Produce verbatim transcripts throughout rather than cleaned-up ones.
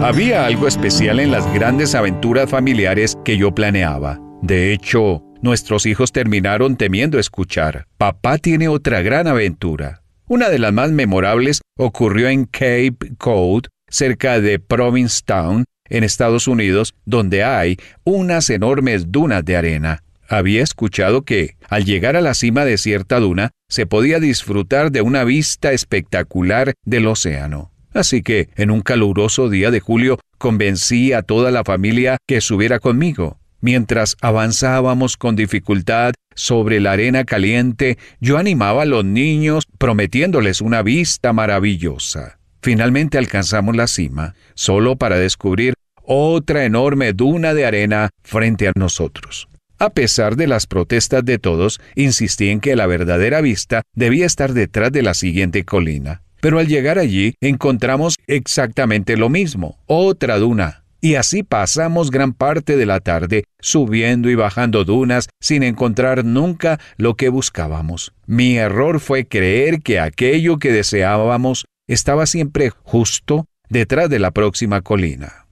Había algo especial en las grandes aventuras familiares que yo planeaba. De hecho, nuestros hijos terminaron temiendo escuchar. Papá tiene otra gran aventura. Una de las más memorables ocurrió en Cape Cod, cerca de Provincetown, en Estados Unidos, donde hay unas enormes dunas de arena. Había escuchado que, al llegar a la cima de cierta duna, se podía disfrutar de una vista espectacular del océano. Así que, en un caluroso día de julio, convencí a toda la familia que subiera conmigo. Mientras avanzábamos con dificultad sobre la arena caliente, yo animaba a los niños prometiéndoles una vista maravillosa. Finalmente alcanzamos la cima, solo para descubrir otra enorme duna de arena frente a nosotros. A pesar de las protestas de todos, insistí en que la verdadera vista debía estar detrás de la siguiente colina. Pero al llegar allí, encontramos exactamente lo mismo, otra duna. Y así pasamos gran parte de la tarde subiendo y bajando dunas sin encontrar nunca lo que buscábamos. Mi error fue creer que aquello que deseábamos estaba siempre justo detrás de la próxima colina.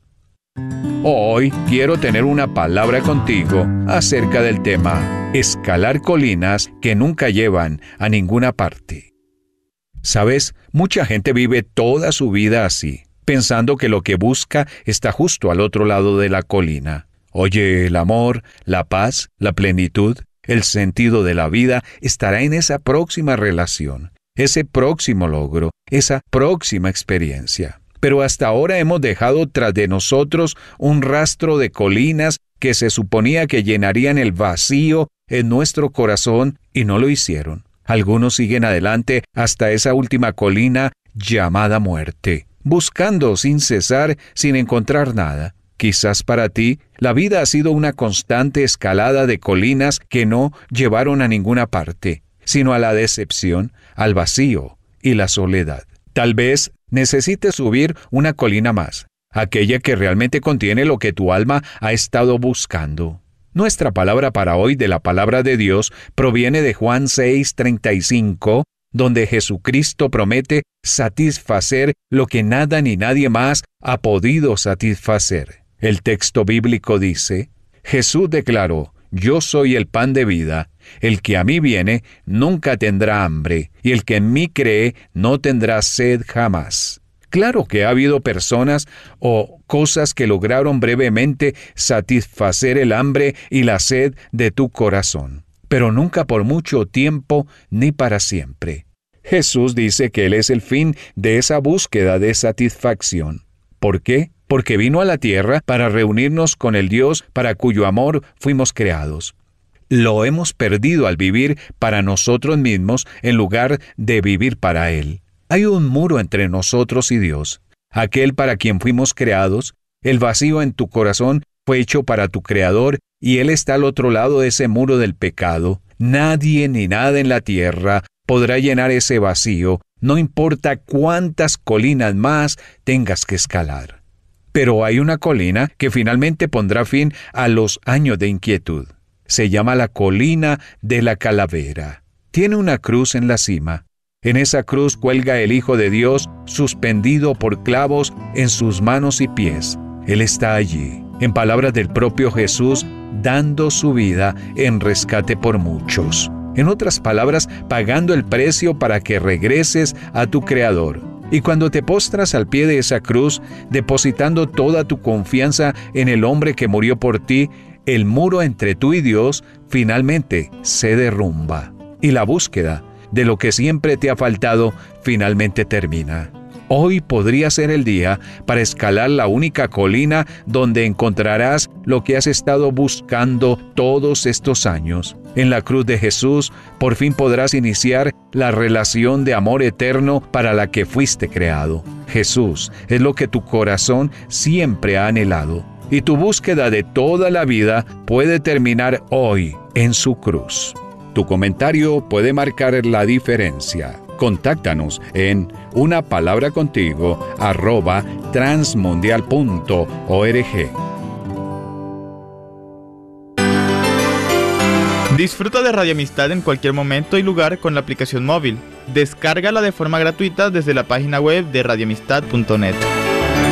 Hoy quiero tener una palabra contigo acerca del tema escalar colinas que nunca llevan a ninguna parte. ¿Sabes? Mucha gente vive toda su vida así, pensando que lo que busca está justo al otro lado de la colina. Oye, el amor, la paz, la plenitud, el sentido de la vida estará en esa próxima relación, ese próximo logro, esa próxima experiencia. Pero hasta ahora hemos dejado tras de nosotros un rastro de colinas que se suponía que llenarían el vacío en nuestro corazón y no lo hicieron. Algunos siguen adelante hasta esa última colina llamada muerte, buscando sin cesar, sin encontrar nada. Quizás para ti, la vida ha sido una constante escalada de colinas que no llevaron a ninguna parte, sino a la decepción, al vacío y la soledad. Tal vez necesites subir una colina más, aquella que realmente contiene lo que tu alma ha estado buscando. Nuestra palabra para hoy de la palabra de Dios proviene de Juan seis treinta y cinco, donde Jesucristo promete satisfacer lo que nada ni nadie más ha podido satisfacer. El texto bíblico dice, Jesús declaró, «Yo soy el pan de vida. El que a mí viene nunca tendrá hambre, y el que en mí cree no tendrá sed jamás». Claro que ha habido personas o cosas que lograron brevemente satisfacer el hambre y la sed de tu corazón, pero nunca por mucho tiempo ni para siempre. Jesús dice que Él es el fin de esa búsqueda de satisfacción. ¿Por qué? Porque vino a la tierra para reunirnos con el Dios para cuyo amor fuimos creados. Lo hemos perdido al vivir para nosotros mismos en lugar de vivir para Él. Hay un muro entre nosotros y Dios, aquel para quien fuimos creados. El vacío en tu corazón fue hecho para tu Creador y Él está al otro lado de ese muro del pecado. Nadie ni nada en la tierra podrá llenar ese vacío, no importa cuántas colinas más tengas que escalar. Pero hay una colina que finalmente pondrá fin a los años de inquietud. Se llama la colina de la calavera. Tiene una cruz en la cima. En esa cruz cuelga el Hijo de Dios, suspendido por clavos en sus manos y pies. Él está allí, en palabras del propio Jesús, dando su vida en rescate por muchos. En otras palabras, pagando el precio para que regreses a tu Creador. Y cuando te postras al pie de esa cruz, depositando toda tu confianza en el hombre que murió por ti, el muro entre tú y Dios finalmente se derrumba. Y la búsqueda de lo que siempre te ha faltado finalmente termina. Hoy podría ser el día para escalar la única colina donde encontrarás lo que has estado buscando todos estos años. En la cruz de Jesús, por fin podrás iniciar la relación de amor eterno para la que fuiste creado. Jesús es lo que tu corazón siempre ha anhelado. Y tu búsqueda de toda la vida puede terminar hoy en su cruz. Tu comentario puede marcar la diferencia. Contáctanos en una palabra contigo arroba transmundial punto org. Disfruta de Radio Amistad en cualquier momento y lugar con la aplicación móvil. Descárgala de forma gratuita desde la página web de radio amistad punto net.